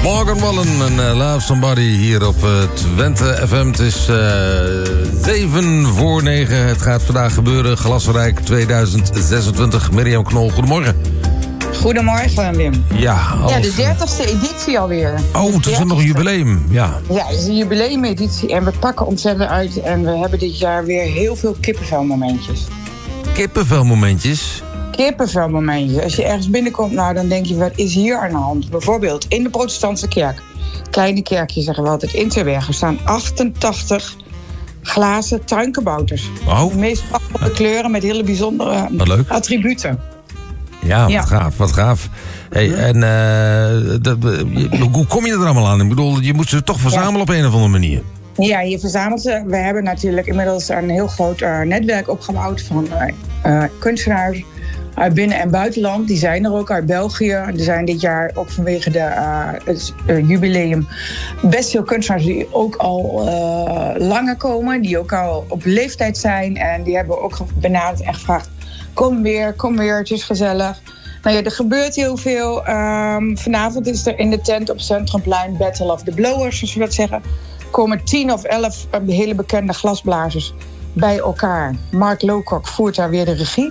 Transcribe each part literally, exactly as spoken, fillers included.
Morgan Wallen en uh, Love Somebody hier op uh, Twente F M. Het is uh, zeven voor negen. Het gaat vandaag gebeuren. Glasrijk tweeduizend zesentwintig. Mirjam Knol, goedemorgen. Goedemorgen, Wim. Ja, als... ja, de dertigste editie alweer. Oh, het is nog een jubileum, ja. Ja, het is een jubileumeditie en we pakken ontzettend uit. En we hebben dit jaar weer heel veel kippenvelmomentjes. Kippenvelmomentjes? Kippenvelmomentjes. Als je ergens binnenkomt, nou, dan denk je, wat is hier aan de hand? Bijvoorbeeld in de protestantse kerk. Kleine kerkje, zeggen we altijd, in Terbergen staan achtentachtig glazen tuinkabouters. Oh. De meest prachtige kleuren met hele bijzondere attributen. Ja, wat ja. gaaf, wat gaaf. Hey, en uh, de, de, hoe kom je er allemaal aan? Ik bedoel, je moet ze toch verzamelen ja. op een of andere manier. Ja, je verzamelt ze. We hebben natuurlijk inmiddels een heel groot uh, netwerk opgebouwd van uh, uh, kunstenaars uit binnen- en buitenland. Die zijn er ook uit België. Er zijn dit jaar ook vanwege de, uh, het uh, jubileum best veel kunstenaars die ook al uh, langer komen. Die ook al op leeftijd zijn. En die hebben ook benaderd en gevraagd: kom weer, kom weer, het is gezellig. Nou ja, er gebeurt heel veel. Um, vanavond is er in de tent op Centrumplein Battle of the Blowers, zoals we dat zeggen. Komen tien of elf uh, hele bekende glasblazers bij elkaar. Mark Lowcock voert daar weer de regie.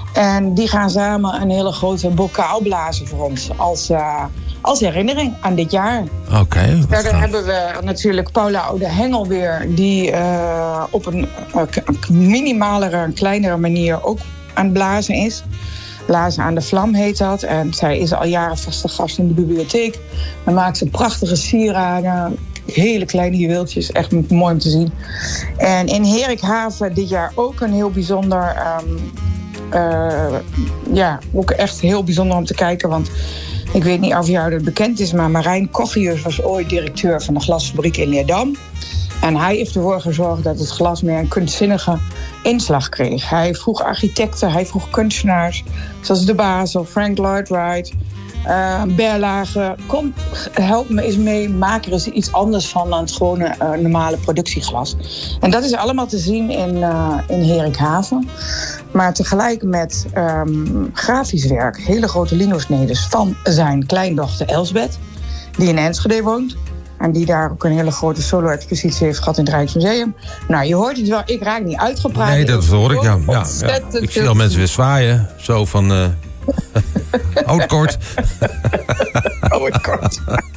En die gaan samen een hele grote bokaal blazen voor ons. Als, uh, als herinnering aan dit jaar. Oké. Okay, Verder hebben we natuurlijk Paula Oude Hengel weer. Die uh, op een, een minimalere, een kleinere manier ook aan het blazen is. Blazen aan de vlam heet dat. En zij is al jaren vaste gast in de bibliotheek. Dan maakt ze prachtige sieraden. Hele kleine juweeltjes. Echt mooi om te zien. En in Herikhaven dit jaar ook een heel bijzonder... Um, uh, ja, ook echt heel bijzonder om te kijken. Want ik weet niet of jou dat bekend is, maar Marijn Kochius was ooit directeur van de glasfabriek in Leerdam. En hij heeft ervoor gezorgd dat het glas meer een kunstzinnige inslag kreeg. Hij vroeg architecten, hij vroeg kunstenaars, zoals De Basel, Frank Lloyd Wright, uh, Berlage. Kom, help me eens mee, maak er eens iets anders van dan het gewone uh, normale productieglas. En dat is allemaal te zien in, uh, in Herikhaven. Maar tegelijk met um, grafisch werk, hele grote linosnedes van zijn kleindochter Elsbeth, die in Enschede woont. En die daar ook een hele grote solo-expositie heeft gehad in het Rijksmuseum. Nou, je hoort het wel, ik raak niet uitgepraat. Nee, dat hoor ik, ja. ja, ja. Ik zie al mensen weer zwaaien. Zo van... Uh... Oudkort. Oudkort.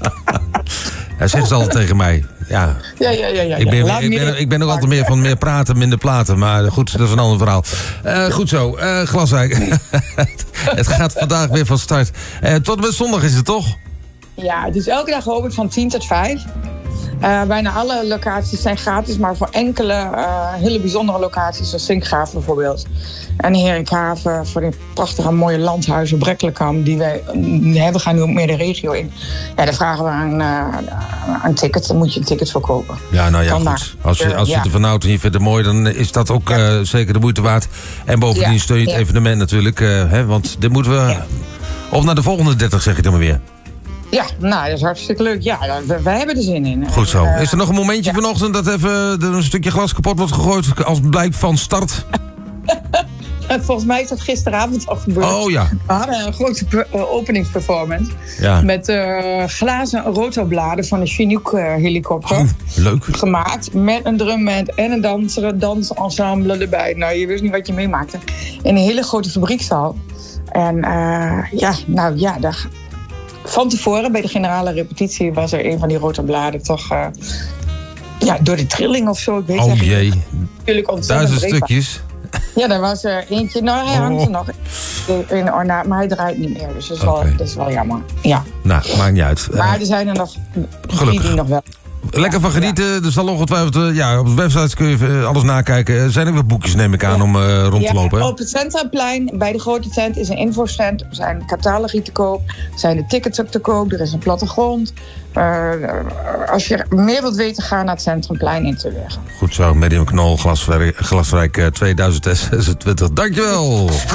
Hij zegt ze altijd tegen mij. Ja, ja, ja, ja, ja. Ik ben, ja. ik ben, ik ben ook altijd meer van meer praten, minder platen. Maar goed, dat is een ander verhaal. Uh, goed zo, uh, Glasrijk. Het gaat vandaag weer van start. Uh, tot en met zondag is het toch? Ja, het is elke dag geopend van tien tot vijf. Uh, bijna alle locaties zijn gratis, maar voor enkele uh, hele bijzondere locaties, zoals Sinkgraven bijvoorbeeld. En Herikhaven, voor die prachtige mooie landhuizen, Brekkelkamp, die wij uh, hebben, gaan nu ook meer de regio in. Ja, daar vragen we een, uh, een ticket, dan moet je een ticket voor kopen. Ja, nou ja, Vandaag. goed. Als je, als je ja. het ervan houdt en je vindt het mooi, dan is dat ook ja. uh, zeker de moeite waard. En bovendien ja. steun je het ja. evenement natuurlijk, uh, hè, want dit moeten we ja. op naar de volgende dertig, zeg je dan maar weer. Ja, nou, dat is hartstikke leuk. Ja, wij hebben er zin in. Goed zo. Is er nog een momentje ja. vanochtend dat even een stukje glas kapot wordt gegooid als blijk van start? Volgens mij is dat gisteravond al gebeurd. Oh ja. We hadden een grote uh, openingsperformance. Ja. Met uh, glazen rotobladen van de Chinook uh, helikopter. Oh, leuk. Gemaakt met een drumband en een danser, dansensemble erbij. Nou, je wist niet wat je meemaakte. In een hele grote fabriekszaal. En uh, ja, nou ja, daar... Van tevoren, bij de generale repetitie, was er een van die rotobladen toch... Uh, ja, door de trilling of zo. Ik weet oh jee, duizend breekbaar. Stukjes. Ja, daar was er eentje. Nou, hij hangt er nog in ornaat, maar hij draait niet meer. Dus dat is, okay. wel, dat is wel jammer. Ja. Nou, maakt niet uit. Maar er zijn er nog drie die nog wel... Lekker van genieten. Ja. Er zal ongetwijfeld, ja, op de websites kun je alles nakijken. Er zijn ook weer boekjes, neem ik aan, ja. om uh, rond ja, te lopen. Hè? Op het Centrumplein, bij de grote tent, is een infostand. Er zijn catalogi te koop. Er zijn de tickets ook te koop. Er is een plattegrond. Uh, als je meer wilt weten, ga naar het Centrumplein in Terbergen. Goed zo, Mirjam Knol, Glasrijk, Glasrijk tweeduizend zesentwintig. Dankjewel.